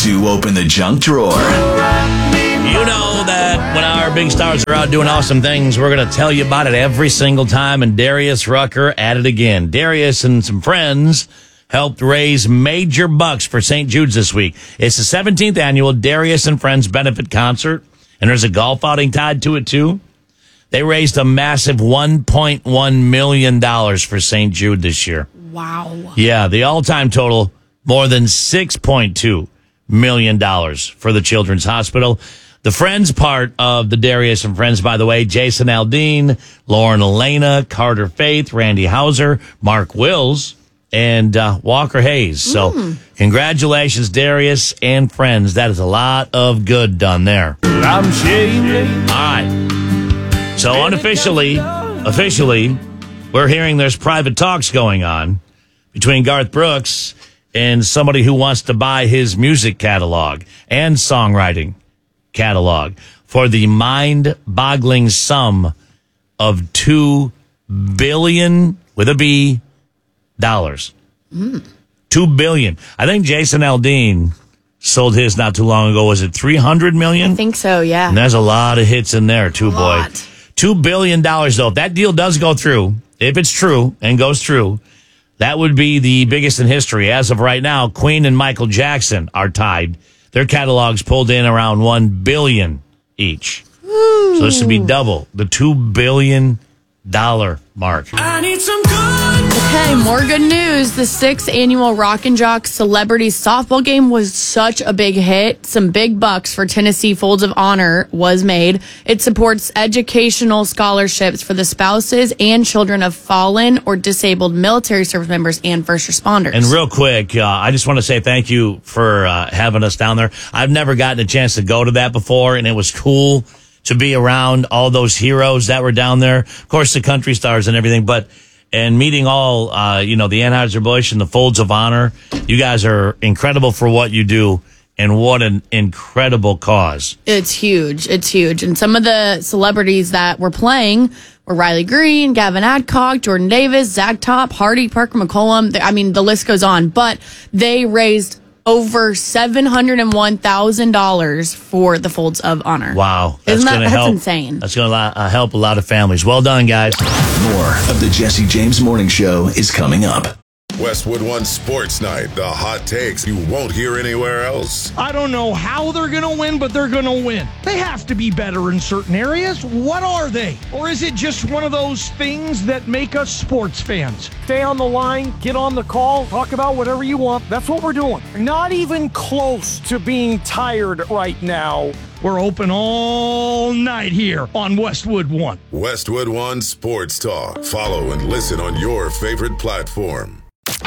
do open the junk drawer. You know that when our big stars are out doing awesome things, we're going to tell you about it every single time. And Darius Rucker at it again. Darius and some friends helped raise major bucks for St. Jude's this week. It's the 17th annual Darius and Friends benefit concert, and there's a golf outing tied to it, too. They raised a massive $1.1 million for St. Jude this year. Wow. Yeah, the all-time total, more than $6.2 million for the Children's Hospital. The Friends part of the Darius and Friends, by the way, Jason Aldean, Lauren Elena, Carter Faith, Randy Hauser, Mark Wills, and Walker Hayes. So congratulations, Darius and Friends. That is a lot of good done there. I'm shamed. All right. So officially, we're hearing there's private talks going on between Garth Brooks and somebody who wants to buy his music catalog and songwriting catalog for the mind-boggling sum of $2 billion with a B dollars. $2 billion. I think Jason Aldean sold his not too long ago. Was it $300 million? I think so, yeah. And there's a lot of hits in there too, boy. $2 billion though. If that deal does go through, if it's true and goes through, that would be the biggest in history. As of right now, Queen and Michael Jackson are tied. Their catalogs pulled in around $1 billion each. Ooh. So this would be double the $2 billion mark. I need some good. Okay, more good news. The 6th annual Rock and Jock Celebrities softball game was such a big hit. Some big bucks for Tennessee Folds of Honor was made. It supports educational scholarships for the spouses and children of fallen or disabled military service members and first responders. And real quick, I just want to say thank you for having us down there. I've never gotten a chance to go to that before, and it was cool to be around all those heroes that were down there. Of course, the country stars and everything, and meeting all, the Anheuser-Busch and the Folds of Honor. You guys are incredible for what you do, and what an incredible cause. It's huge. It's huge. And some of the celebrities that were playing were Riley Green, Gavin Adcock, Jordan Davis, Zach Top, Hardy, Parker McCollum. I mean, the list goes on. But they raised over $701,000 for the Folds of Honor. Wow. That's help. insane. That's going to help a lot of families. Well done, guys. More of the Jesse James Morning Show is coming up. Westwood One Sports Night. The hot takes you won't hear anywhere else. I don't know how they're going to win, but they're going to win. They have to be better in certain areas. What are they? Or is it just one of those things that make us sports fans? Stay on the line, get on the call, talk about whatever you want. That's what we're doing. Not even close to being tired right now. We're open all night here on Westwood One. Westwood One Sports Talk. Follow and listen on your favorite platform.